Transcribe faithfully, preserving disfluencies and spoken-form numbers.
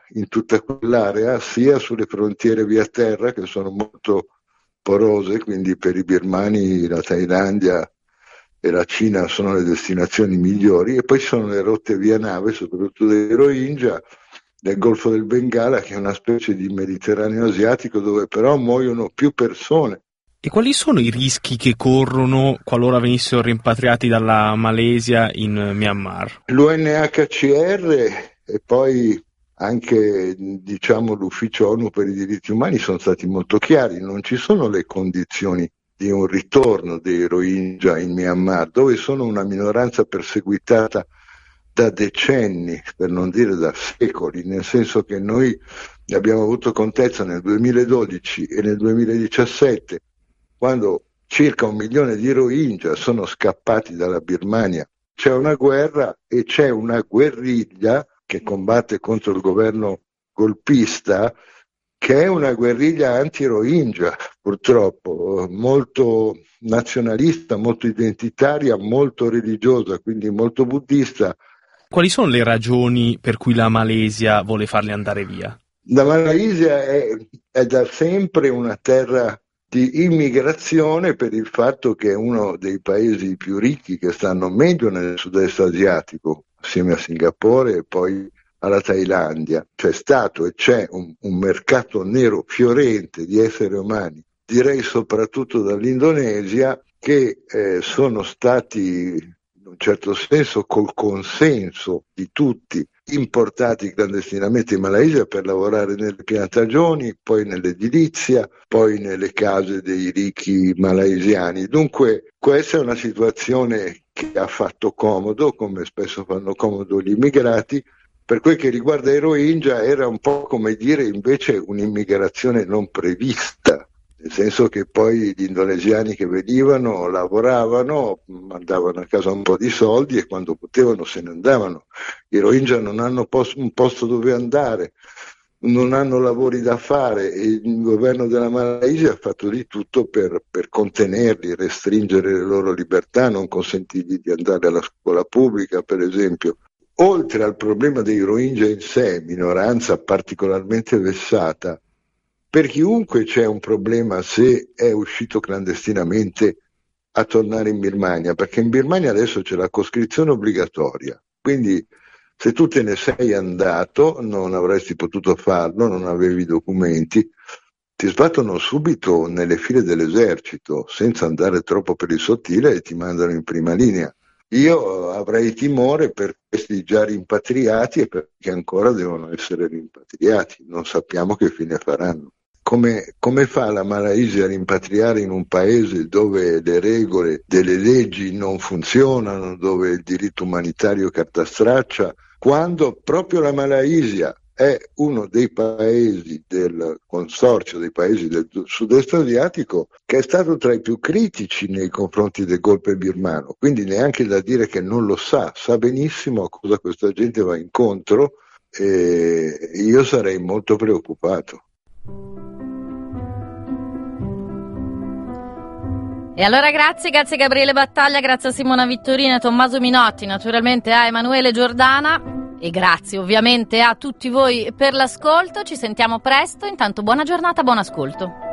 in tutta quell'area, sia sulle frontiere via terra, che sono molto porose, quindi per i birmani la Thailandia e la Cina sono le destinazioni migliori, e poi ci sono le rotte via nave, soprattutto dei Rohingya, nel Golfo del Bengala, che è una specie di Mediterraneo asiatico dove però muoiono più persone. E quali sono i rischi che corrono qualora venissero rimpatriati dalla Malesia in Myanmar? L'U N H C R e poi anche diciamo l'Ufficio ONU per i diritti umani sono stati molto chiari: non ci sono le condizioni di un ritorno dei Rohingya in Myanmar, dove sono una minoranza perseguitata da decenni, per non dire da secoli, nel senso che noi ne abbiamo avuto contezza nel duemiladodici e nel duemiladiciassette, quando circa un milione di Rohingya sono scappati dalla Birmania. C'è una guerra e c'è una guerriglia che combatte contro il governo golpista, che è una guerriglia anti-Rohingya, purtroppo, molto nazionalista, molto identitaria, molto religiosa, quindi molto buddista. Quali sono le ragioni per cui la Malesia vuole farli andare via? La Malaysia è, è da sempre una terra di immigrazione, per il fatto che è uno dei paesi più ricchi che stanno meglio nel sud-est asiatico, assieme a Singapore e poi alla Thailandia. C'è stato e c'è un, un mercato nero fiorente di esseri umani, direi soprattutto dall'Indonesia, che eh, sono stati in un certo senso col consenso di tutti importati clandestinamente in Malaysia per lavorare nelle piantagioni, poi nell'edilizia, poi nelle case dei ricchi malaysiani. Dunque questa è una situazione che ha fatto comodo, come spesso fanno comodo gli immigrati. Per quel che riguarda i Rohingya era un po' come dire invece un'immigrazione non prevista, nel senso che poi gli indonesiani che venivano lavoravano, mandavano a casa un po' di soldi e quando potevano se ne andavano. I Rohingya non hanno post- un posto dove andare, non hanno lavori da fare e il governo della Malaysia ha fatto di tutto per, per contenerli, restringere le loro libertà, non consentirgli di andare alla scuola pubblica, per esempio. Oltre al problema dei Rohingya in sé, minoranza particolarmente vessata, per chiunque c'è un problema se è uscito clandestinamente a tornare in Birmania, perché in Birmania adesso c'è la coscrizione obbligatoria, quindi se tu te ne sei andato non avresti potuto farlo, non avevi documenti, ti sbattono subito nelle file dell'esercito senza andare troppo per il sottile e ti mandano in prima linea. Io avrei timore per questi già rimpatriati e perché ancora devono essere rimpatriati, non sappiamo che fine faranno. Come, come fa la Malaysia a rimpatriare in un paese dove le regole delle leggi non funzionano, dove il diritto umanitario è carta straccia, quando proprio la Malaysia è uno dei paesi del consorzio dei paesi del sud-est asiatico che è stato tra i più critici nei confronti del golpe birmano, quindi neanche da dire che non lo sa, sa benissimo a cosa questa gente va incontro e io sarei molto preoccupato. E allora grazie, grazie a Gabriele Battaglia, grazie a Simona Vittorina e Tommaso Minotti, naturalmente a Emanuele Giordana e grazie ovviamente a tutti voi per l'ascolto, ci sentiamo presto, intanto buona giornata, buon ascolto.